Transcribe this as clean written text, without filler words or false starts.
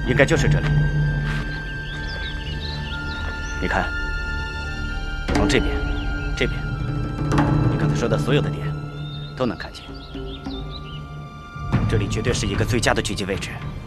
应该就是这里。你看，从这边、这边，你刚才说的所有的点都能看见。这里绝对是一个最佳的狙击位置。